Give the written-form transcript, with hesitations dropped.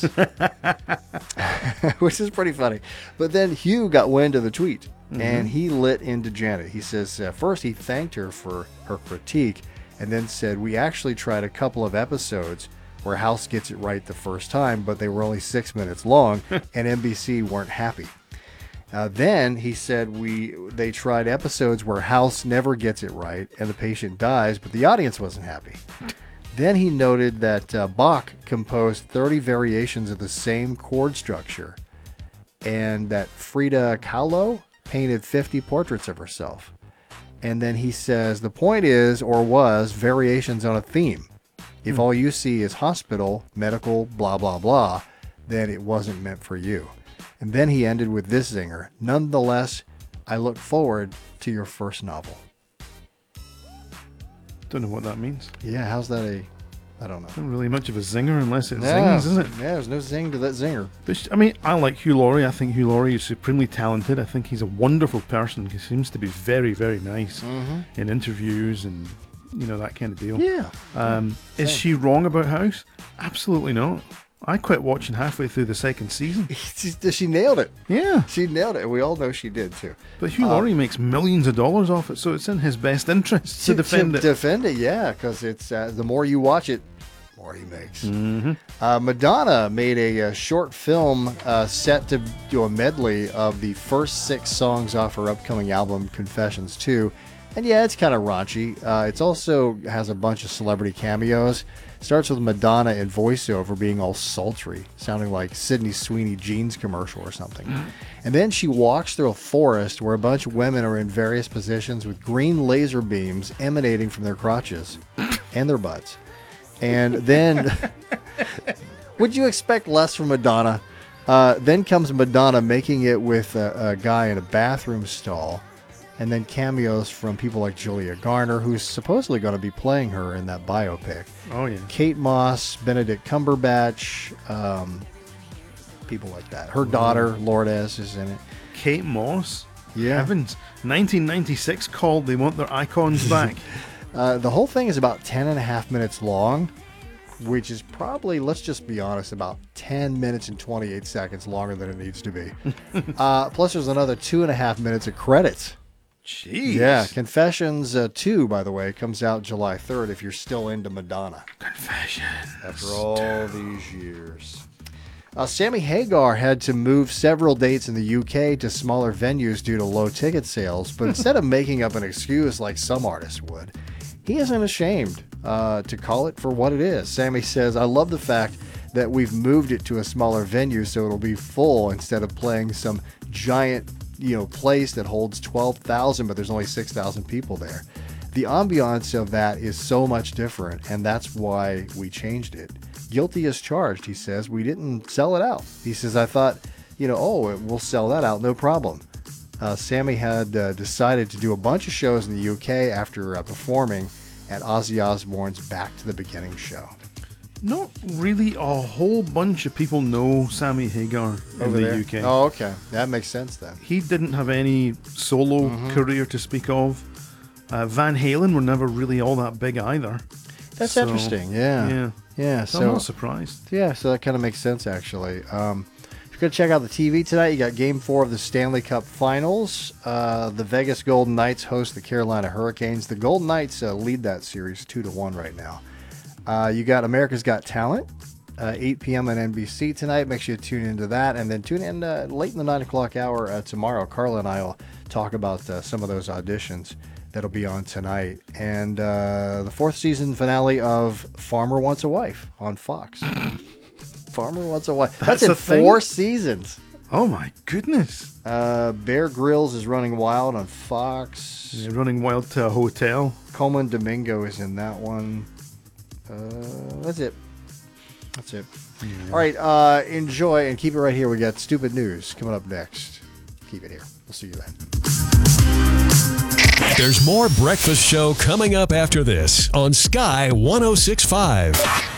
which is pretty funny. But then Hugh got wind of the tweet, and he lit into Janet. He says, first he thanked her for her critique, and then said, we actually tried a couple of episodes where House gets it right the first time, but they were only 6 minutes long, and NBC weren't happy. Then he said they tried episodes where House never gets it right and the patient dies, but the audience wasn't happy. Then he noted that Bach composed 30 variations of the same chord structure, and that Frida Kahlo painted 50 portraits of herself. And then he says the point is, or was, variations on a theme. If all you see is hospital, medical, blah, blah, blah, then it wasn't meant for you. And then he ended with this zinger. Nonetheless, I look forward to your first novel. Don't know what that means. Yeah, how's that I don't know. Not really much of a zinger unless it zings, is it? Yeah, there's no zing to that zinger. But, I mean, I like Hugh Laurie. I think Hugh Laurie is supremely talented. I think he's a wonderful person. He seems to be very, very nice in interviews and, that kind of deal. Yeah. Is she wrong about House? Absolutely not. I quit watching halfway through the second season. She nailed it. Yeah. She nailed it. We all know she did, too. But Hugh Laurie makes millions of dollars off it, so it's in his best interest to defend it. Defend it, yeah, because it's the more you watch it, the more he makes. Madonna made a short film set to do a medley of the first 6 songs off her upcoming album, Confessions 2. And yeah, it's kind of raunchy. It also has a bunch of celebrity cameos. Starts with Madonna in voiceover being all sultry, sounding like Sydney Sweeney jeans commercial or something. And then she walks through a forest where a bunch of women are in various positions with green laser beams emanating from their crotches and their butts. And then, would you expect less from Madonna? Then comes Madonna making it with a guy in a bathroom stall. And then cameos from people like Julia Garner, who's supposedly going to be playing her in that biopic. Oh, yeah. Kate Moss, Benedict Cumberbatch, people like that. Her daughter, Lourdes, is in it. Kate Moss? Yeah. Heavens. 1996 called They Want Their Icons Back. The whole thing is about 10.5 minutes long, which is probably, let's just be honest, about 10 minutes and 28 seconds longer than it needs to be. Plus, there's another 2.5 minutes of credits. Jeez. Yeah, Confessions 2, by the way, comes out July 3rd if you're still into Madonna. Confessions. After all these years. Sammy Hagar had to move several dates in the UK to smaller venues due to low ticket sales, but instead of making up an excuse like some artists would, he isn't ashamed to call it for what it is. Sammy says, I love the fact that we've moved it to a smaller venue so it'll be full instead of playing some giant place that holds 12,000, but there's only 6,000 people there. The ambiance of that is so much different, and that's why we changed it. Guilty as charged, he says. We didn't sell it out. He says, I thought, we'll sell that out, no problem. Sammy had decided to do a bunch of shows in the UK after performing at Ozzy Osbourne's Back to the Beginning show. Not really a whole bunch of people know Sammy Hagar in the UK. Oh, okay. That makes sense then. He didn't have any solo career to speak of. Van Halen were never really all that big either. That's interesting, yeah. Yeah, so I'm not surprised. Yeah, so that kind of makes sense, actually. If you're going to check out the TV tonight, you got Game 4 of the Stanley Cup Finals. The Vegas Golden Knights host the Carolina Hurricanes. The Golden Knights lead that series 2-1 right now. You got America's Got Talent, 8 p.m. on NBC tonight. Make sure you tune into that. And then tune in late in the 9 o'clock hour tomorrow. Carla and I will talk about some of those auditions that'll be on tonight. And the 4th season finale of Farmer Wants a Wife on Fox. Farmer Wants a Wife. That's in 4 seasons. Oh, my goodness. Bear Grylls is running wild on Fox. Yeah, running wild to a hotel. Coleman Domingo is in that one. That's it. Yeah. All right, enjoy and keep it right here. We got Stupid News coming up next. Keep it here. We'll see you then. There's more Breakfast Show coming up after this on Sky 106.5.